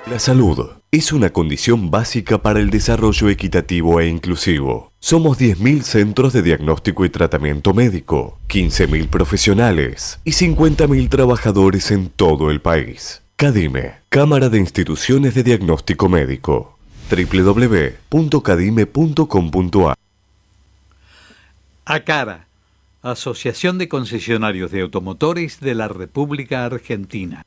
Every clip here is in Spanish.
La salud es una condición básica para el desarrollo equitativo e inclusivo. Somos 10.000 centros de diagnóstico y tratamiento médico, 15.000 profesionales y 50.000 trabajadores en todo el país. CADIME, Cámara de Instituciones de Diagnóstico Médico. www.cadime.com.ar. ACARA, Asociación de Concesionarios de Automotores de la República Argentina.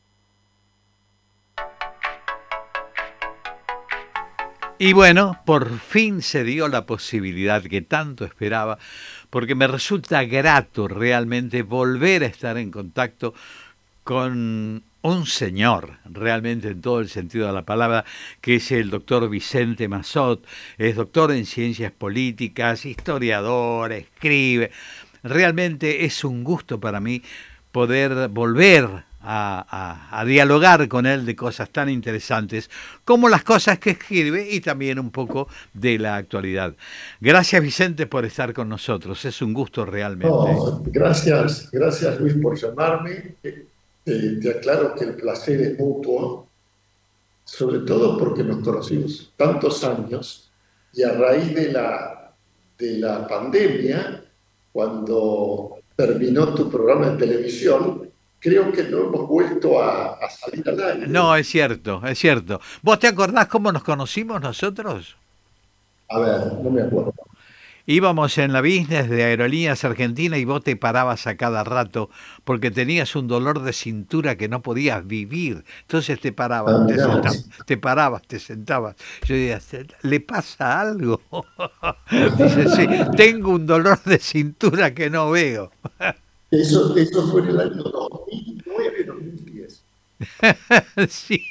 Y bueno, por fin se dio la posibilidad que tanto esperaba, porque me resulta grato realmente volver a estar en contacto con un señor, realmente en todo el sentido de la palabra, que es el doctor Vicente Massot. Es doctor en ciencias políticas, historiador, escribe. Realmente es un gusto para mí poder volver a dialogar con él de cosas tan interesantes como las cosas que escribe y también un poco de la actualidad. Gracias, Vicente, por estar con nosotros. Es un gusto realmente. No, gracias Luis por llamarme. Te aclaro que el placer es mutuo, sobre todo porque nos conocimos tantos años y a raíz de la pandemia, cuando terminó tu programa de televisión, creo que no hemos vuelto a salir al aire. No, es cierto, es cierto. ¿Vos te acordás cómo nos conocimos nosotros? A ver, no me acuerdo. Íbamos en la business de Aerolíneas Argentina y vos te parabas a cada rato porque tenías un dolor de cintura que no podías vivir. Entonces te parabas, te parabas, te sentabas. Yo decía, ¿le pasa algo? Dice, sí, tengo un dolor de cintura que no veo. Eso fue en el año 2009, 2010. Sí.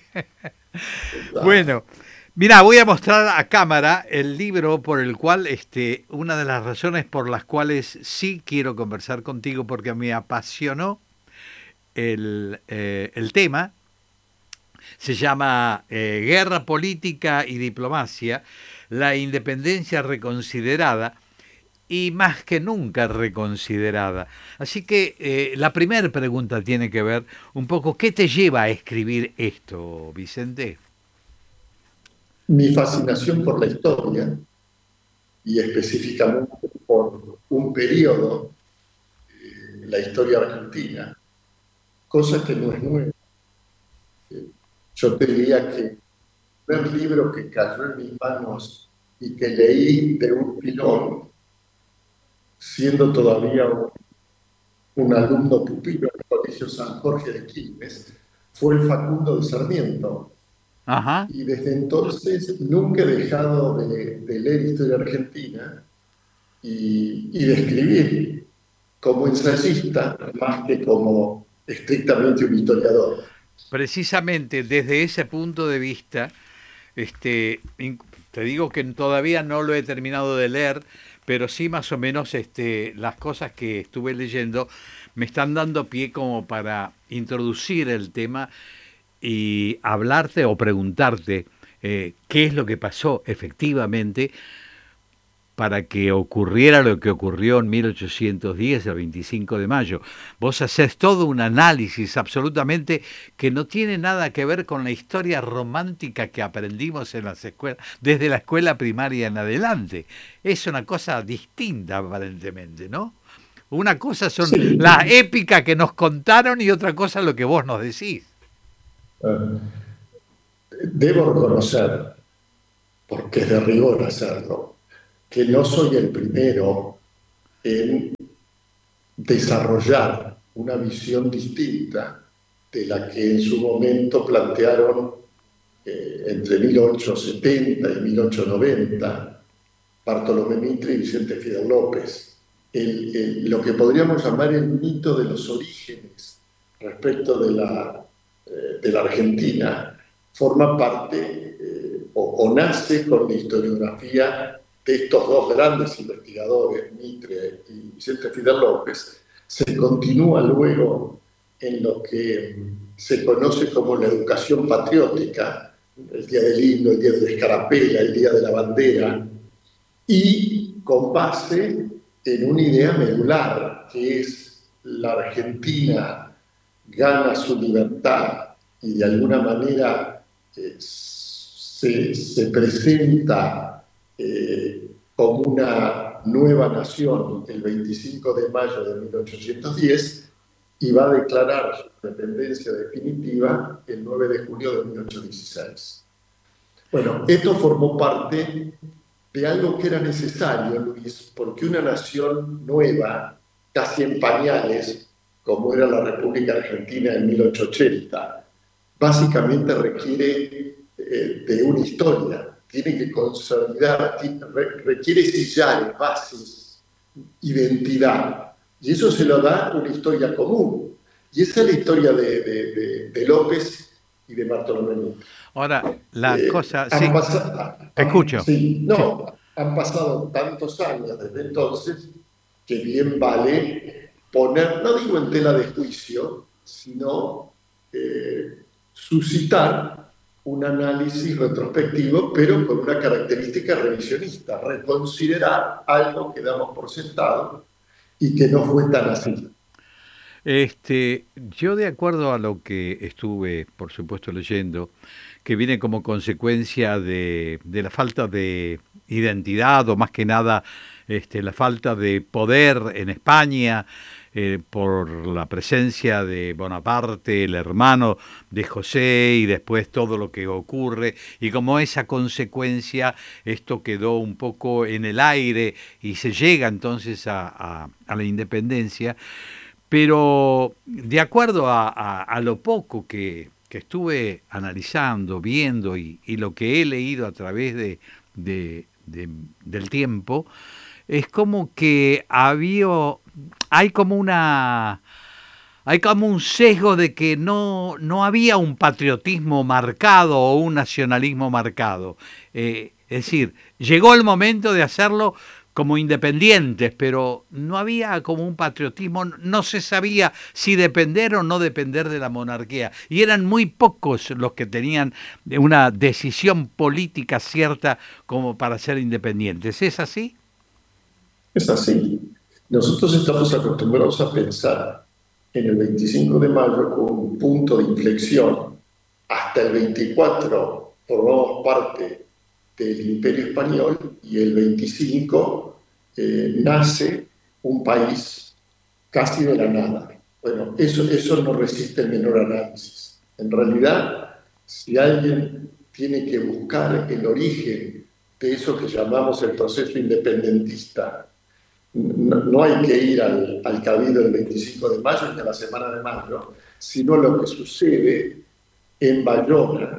Bueno. Mira, voy a mostrar a cámara el libro por el cual, una de las razones por las cuales sí quiero conversar contigo, porque me apasionó el tema. Se llama Guerra Política y Diplomacia, la independencia reconsiderada y más que nunca reconsiderada. Así que la primera pregunta tiene que ver un poco, ¿qué te lleva a escribir esto, Vicente? Mi fascinación por la historia y específicamente por un periodo, la historia argentina, cosa que no es nueva. Yo te diría que el primer libro que cayó en mis manos y que leí de un pilón, siendo todavía un alumno pupilo en el Colegio San Jorge de Quilmes, fue el Facundo de Sarmiento. Ajá. Y desde entonces nunca he dejado de leer historia argentina y de escribir como ensayista más que como estrictamente un historiador. Precisamente desde ese punto de vista, te digo que todavía no lo he terminado de leer, pero sí más o menos las cosas que estuve leyendo me están dando pie como para introducir el tema y hablarte o preguntarte qué es lo que pasó efectivamente para que ocurriera lo que ocurrió en 1810, el 25 de mayo. Vos hacés todo un análisis absolutamente que no tiene nada que ver con la historia romántica que aprendimos en las escuelas, desde la escuela primaria en adelante. Es una cosa distinta aparentemente, ¿no? Una cosa son las épicas que nos contaron y otra cosa lo que vos nos decís. Debo reconocer, porque es de rigor hacerlo, que no soy el primero en desarrollar una visión distinta de la que en su momento plantearon entre 1870 y 1890 Bartolomé Mitre y Vicente Fidel López. Lo que podríamos llamar el mito de los orígenes respecto de la Argentina forma parte o nace con la historiografía de estos dos grandes investigadores, Mitre y Vicente Fidel López. Se continúa luego en lo que se conoce como la educación patriótica, el Día del Himno, el Día de la Escarapela, el Día de la Bandera, y con base en una idea medular, que es la Argentina gana su libertad y de alguna manera se presenta como una nueva nación el 25 de mayo de 1810 y va a declarar su independencia definitiva el 9 de julio de 1816. Bueno, esto formó parte de algo que era necesario, Luis, porque una nación nueva, casi en pañales, como era la República Argentina en 1880, básicamente requiere de una historia, tiene que consolidar, requiere sillar bases, identidad, y eso se lo da una historia común, y esa es la historia de López y de Bartolomé. Ahora, la cosa, sí, escucho. Sí, sí. no, han pasado tantos años desde entonces que bien vale poner, no digo en tela de juicio, sino suscitar un análisis retrospectivo, pero con una característica revisionista, reconsiderar algo que damos por sentado y que no fue tan así. Yo de acuerdo a lo que estuve, por supuesto, leyendo, que viene como consecuencia de la falta de identidad o más que nada la falta de poder en España por la presencia de Bonaparte, el hermano de José y después todo lo que ocurre y como esa consecuencia esto quedó un poco en el aire y se llega entonces a la independencia. Pero de acuerdo a lo poco que estuve analizando, viendo y lo que he leído a través del tiempo, es como que hay como hay como un sesgo de que no había un patriotismo marcado o un nacionalismo marcado. Es decir, llegó el momento de hacerlo como independientes, pero no había como un patriotismo, no se sabía si depender o no depender de la monarquía. Y eran muy pocos los que tenían una decisión política cierta como para ser independientes. ¿Es así? Es así. Nosotros estamos acostumbrados a pensar en el 25 de mayo como un punto de inflexión. Hasta el 24 formamos parte del Imperio Español y el 25 nace un país casi de la nada. Bueno, eso no resiste el menor análisis. En realidad, si alguien tiene que buscar el origen de eso que llamamos el proceso independentista, no hay que ir al cabildo del 25 de mayo ni a la semana de mayo, sino lo que sucede en Bayona,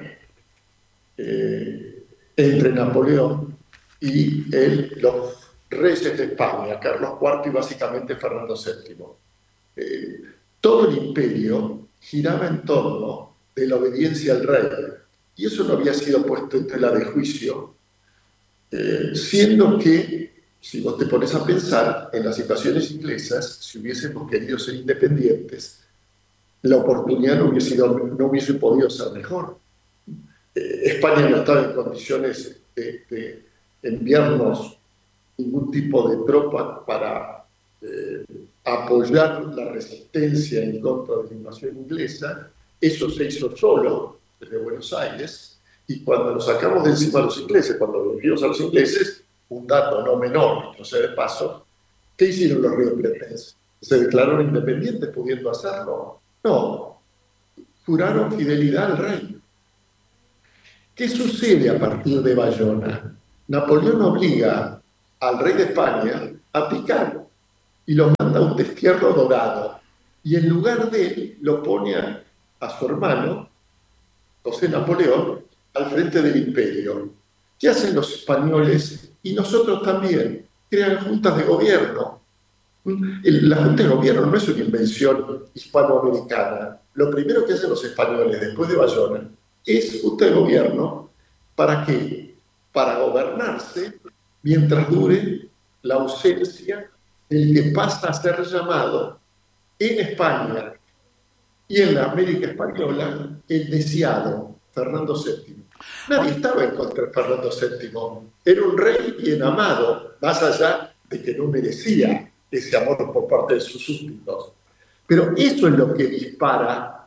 entre Napoleón y los reyes de España, Carlos IV y básicamente Fernando VII. Todo el imperio giraba en torno de la obediencia al rey, y eso no había sido puesto en tela de juicio, siendo que, si vos te pones a pensar, en las situaciones inglesas, si hubiésemos querido ser independientes, la oportunidad no hubiese podido ser mejor. España no estaba en condiciones de enviarnos ningún tipo de tropa para apoyar la resistencia en contra de la invasión inglesa. Eso se hizo solo desde Buenos Aires, y cuando nos sacamos de encima a los ingleses, cuando vencimos a los ingleses, un dato no menor, no sé de paso, ¿qué hicieron los rioplatenses? ¿Se declararon independientes pudiendo hacerlo? No, juraron fidelidad al rey. ¿Qué sucede a partir de Bayona? Napoleón obliga al rey de España a picar y lo manda a un destierro dorado. Y en lugar de él lo pone a su hermano, José Napoleón, al frente del imperio. ¿Qué hacen los españoles? Y nosotros también. Crean juntas de gobierno. La junta de gobierno no es una invención hispanoamericana. Lo primero que hacen los españoles después de Bayona es junta de gobierno. ¿Para qué? Para gobernarse mientras dure la ausencia del que pasa a ser llamado en España y en la América Española el deseado Fernando VII. Nadie estaba en contra de Fernando VII. Era un rey bien amado, más allá de que no merecía ese amor por parte de sus súbditos. Pero eso es lo que dispara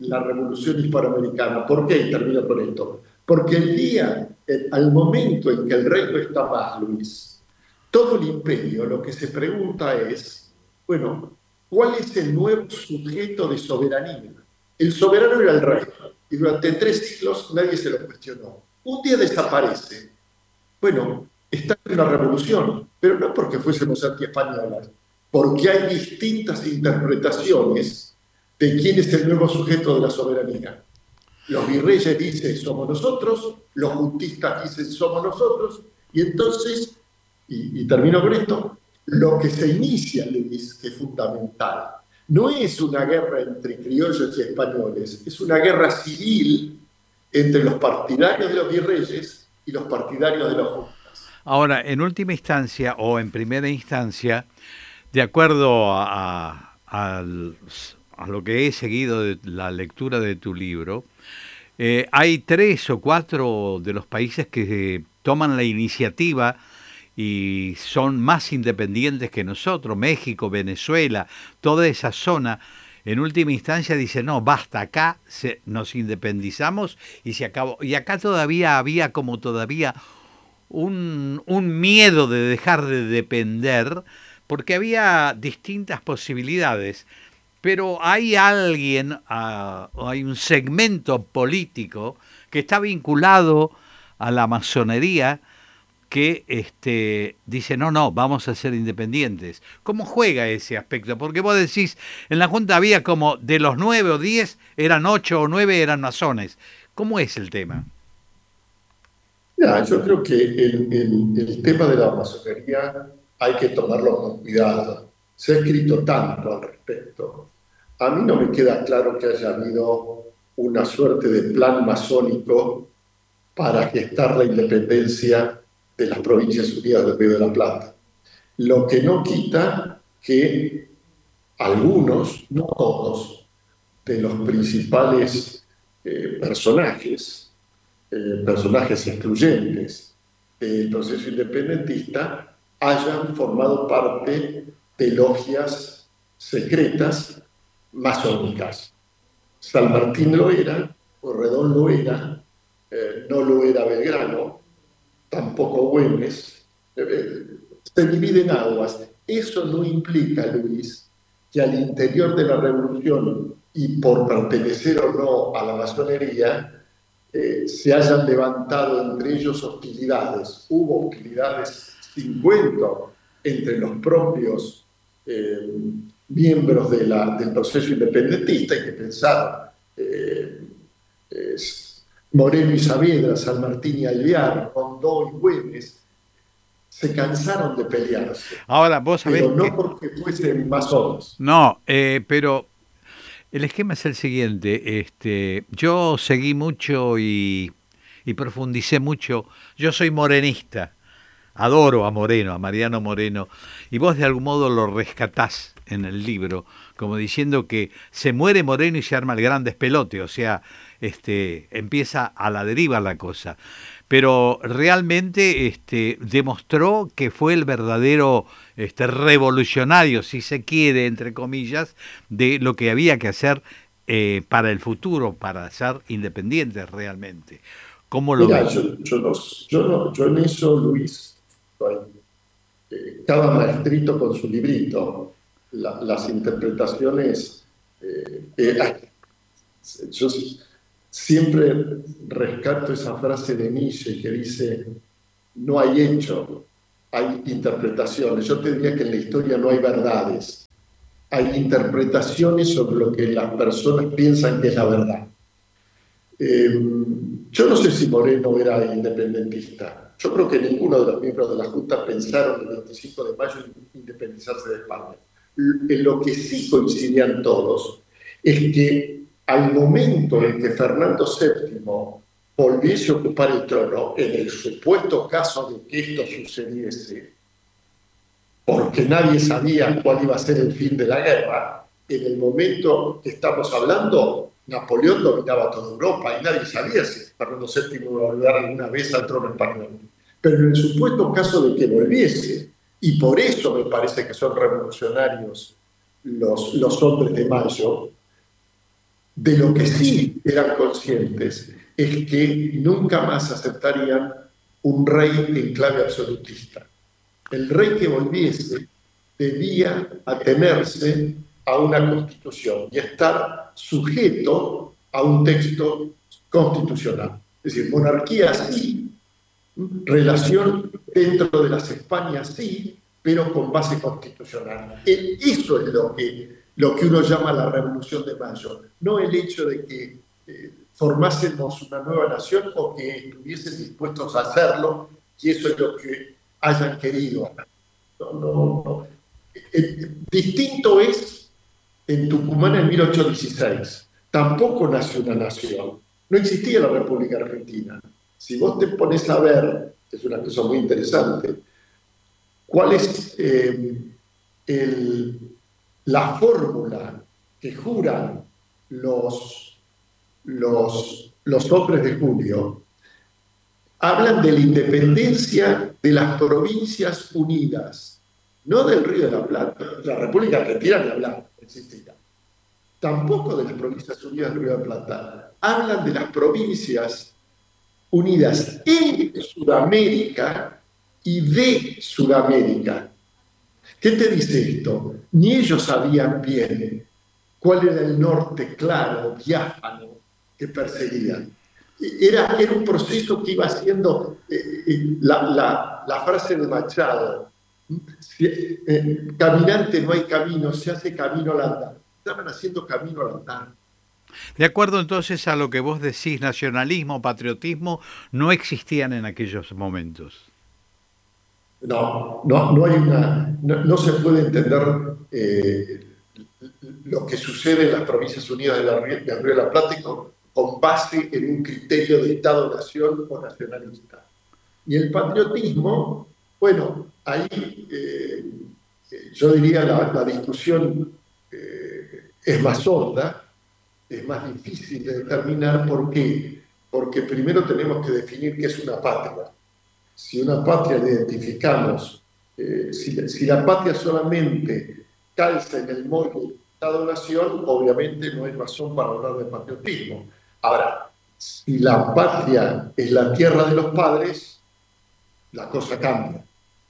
la revolución hispanoamericana. ¿Por qué? Y termino con esto. Porque al momento en que el rey no está más, Luis, todo el imperio lo que se pregunta es, bueno, ¿cuál es el nuevo sujeto de soberanía? El soberano era el rey, y durante 3 siglos nadie se lo cuestionó. Un día desaparece. Bueno, está en una revolución, pero no porque fuésemos anti-españolas, porque hay distintas interpretaciones de quién es el nuevo sujeto de la soberanía. Los virreyes dicen somos nosotros, los juntistas dicen somos nosotros, y entonces, y termino con esto, lo que se inicia, Luis, que es fundamental, no es una guerra entre criollos y españoles, es una guerra civil entre los partidarios de los virreyes y los partidarios de los juntas. Ahora, en última instancia o en primera instancia, de acuerdo a lo que he seguido de la lectura de tu libro, hay 3 o 4 de los países que toman la iniciativa y son más independientes que nosotros, México, Venezuela, toda esa zona. En última instancia dice, no, basta, acá nos independizamos y se acabó. Y acá todavía había como todavía un miedo de dejar de depender, porque había distintas posibilidades. Pero hay alguien, hay un segmento político que está vinculado a la masonería que dice, no, vamos a ser independientes. ¿Cómo juega ese aspecto? Porque vos decís, en la Junta había como de los 9 o 10, eran 8 o 9 eran masones. ¿Cómo es el tema? Ya, yo creo que el tema de la masonería hay que tomarlo con cuidado. Se ha escrito tanto al respecto. A mí no me queda claro que haya habido una suerte de plan masónico para gestar la independencia de las Provincias Unidas del Río de la Plata. Lo que no quita que algunos, no todos, de los principales personajes excluyentes del proceso independentista hayan formado parte de logias secretas masónicas. San Martín lo era, Corredón lo era, no lo era Belgrano, tampoco Güemes, se dividen aguas. Eso no implica, Luis, que al interior de la revolución y por pertenecer o no a la masonería se hayan levantado entre ellos hostilidades. Hubo hostilidades sin cuento entre los propios miembros del proceso independentista. Hay que pensar Moreno y Saavedra, San Martín y Alvear, Rondó y Güemes, se cansaron de pelearse. Ahora, vos sabés pero no porque fuesen masones. No, pero el esquema es el siguiente. Yo seguí mucho y profundicé mucho. Yo soy morenista. Adoro a Moreno, a Mariano Moreno, y vos de algún modo lo rescatás en el libro, como diciendo que se muere Moreno y se arma el gran despelote, o sea, empieza a la deriva la cosa. Pero realmente demostró que fue el verdadero revolucionario, si se quiere, entre comillas, de lo que había que hacer para el futuro, para ser independientes realmente. ¿Cómo lo ves? Yo en eso, Luis, cada maestrito con su librito, las interpretaciones, yo siempre rescato esa frase de Nietzsche que dice, no hay hecho, hay interpretaciones. Yo te diría que en la historia no hay verdades, hay interpretaciones sobre lo que las personas piensan que es la verdad. Yo no sé si Moreno era independentista. Yo creo que ninguno de los miembros de la Junta pensaron el 25 de mayo independizarse de España. En lo que sí coincidían todos es que al momento en que Fernando VII volviese a ocupar el trono, en el supuesto caso de que esto sucediese, porque nadie sabía cuál iba a ser el fin de la guerra, en el momento que estamos hablando, Napoleón dominaba toda Europa y nadie sabía si Fernando VII iba a volver alguna vez al trono español. Pero en el supuesto caso de que volviese, y por eso me parece que son revolucionarios los hombres de Mayo, De lo que sí eran conscientes es que nunca más aceptarían un rey en clave absolutista. El rey que volviese debía atenerse a una constitución y estar sujeto a un texto constitucional. Es decir, monarquía sí, relación dentro de las Españas sí, pero con base constitucional. Eso es lo que uno llama la Revolución de Mayo, no el hecho de que formásemos una nueva nación o que estuviesen dispuestos a hacerlo, y eso es lo que hayan querido. No. Distinto es en Tucumán en 1816. Tampoco nació una nación. No existía la República Argentina. Si vos te pones a ver, es una cosa muy interesante, cuál es la fórmula que juran los hombres de Julio, hablan de la independencia de las provincias unidas, no del Río de la Plata. La República Argentina ni hablar, no existía. Tampoco de las provincias unidas del Río de la Plata. Hablan de las provincias unidas en Sudamérica y de Sudamérica. ¿Qué te dice esto? Ni ellos sabían bien cuál era el norte claro, diáfano, que perseguían. Era un proceso que iba haciendo la frase de Machado, caminante no hay camino, se hace camino al andar. Estaban haciendo camino al andar. De acuerdo entonces a lo que vos decís, nacionalismo, patriotismo, no existían en aquellos momentos. No hay no se puede entender lo que sucede en las Provincias Unidas del Río de la Plata con base en un criterio de Estado-nación o nacionalista. Y el patriotismo, bueno, ahí yo diría la discusión es más honda, es más difícil de determinar. ¿Por qué? Porque primero tenemos que definir qué es una patria. Si una patria la identificamos, si la patria solamente calza en el molde de Estado-nación, obviamente no hay razón para hablar de patriotismo. Ahora, si la patria es la tierra de los padres, la cosa cambia.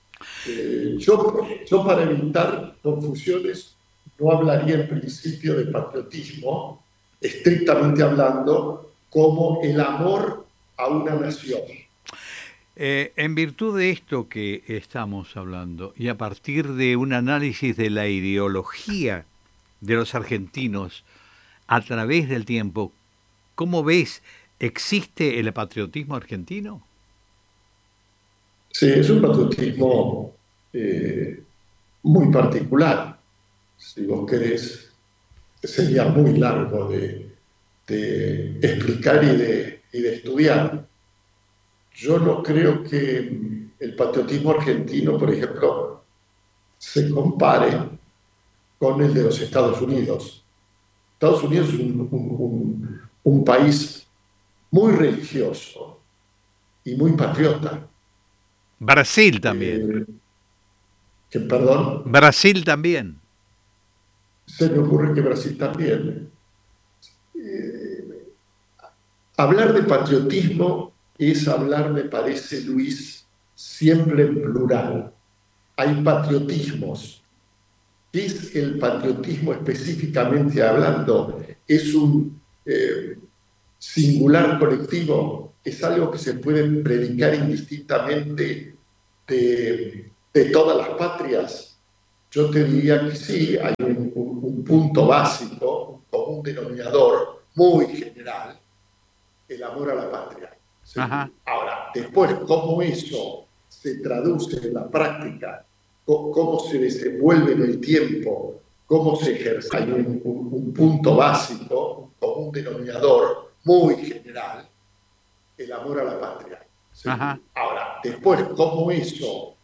Yo para evitar confusiones no hablaría en principio de patriotismo, estrictamente hablando, como el amor a una nación. En virtud de esto que estamos hablando y a partir de un análisis de la ideología de los argentinos a través del tiempo, ¿cómo ves? ¿Existe el patriotismo argentino? Sí, es un patriotismo muy particular. Si vos querés, sería muy largo de explicar y de estudiar. Yo no creo que el patriotismo argentino, por ejemplo, se compare con el de los Estados Unidos. Estados Unidos es un país muy religioso y muy patriota. Brasil también. Perdón. Brasil también. Se me ocurre que Brasil también. Hablar de patriotismo es hablar, me parece, Luis, siempre en plural. Hay patriotismos. ¿Qué es el patriotismo específicamente hablando? ¿Es un singular colectivo? ¿Es algo que se puede predicar indistintamente de todas las patrias? Yo te diría que sí, hay un punto básico, un común denominador muy general, el amor a la patria. ¿Sí? Ahora, después, ¿cómo eso se traduce en la práctica? ¿Cómo se desenvuelve en el tiempo? ¿Cómo se ejerce? Hay un punto básico, un común denominador muy general, el amor a la patria. ¿Sí? Ahora, después, ¿cómo eso